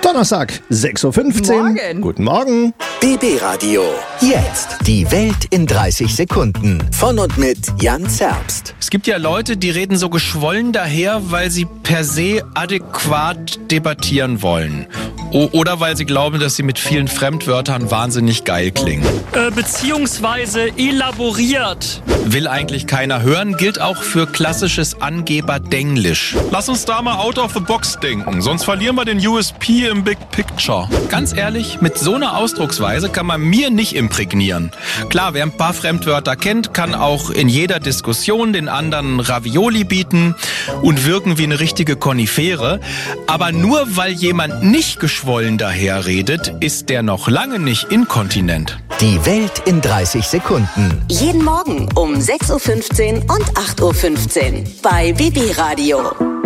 Donnerstag, 6.15 Uhr. Morgen. Guten Morgen. BB Radio. Jetzt die Welt in 30 Sekunden. Von und mit Jan Zerbst. Es gibt ja Leute, die reden so geschwollen daher, weil sie per se adäquat debattieren wollen. Oder weil sie glauben, dass sie mit vielen Fremdwörtern wahnsinnig geil klingen. Beziehungsweise elaboriert. Will eigentlich keiner hören, gilt auch für klassisches Angeberdenglisch. Lass uns da mal out of the box denken, sonst verlieren wir den USP im Big Picture. Ganz ehrlich, mit so einer Ausdrucksweise kann man mir nicht imprägnieren. Klar, wer ein paar Fremdwörter kennt, kann auch in jeder Diskussion den anderen Ravioli bieten und wirken wie eine richtige Konifere. Aber nur weil jemand nicht geschwollen daherredet, ist der noch lange nicht inkontinent. Die Welt in 30 Sekunden. Jeden Morgen um 6.15 Uhr und 8.15 Uhr bei BB Radio.